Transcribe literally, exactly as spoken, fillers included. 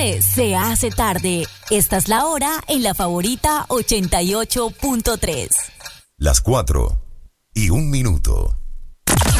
siempre se hace tarde. Esta es la hora en La Favorita ochenta y ocho punto tres. Las cuatro y un minuto.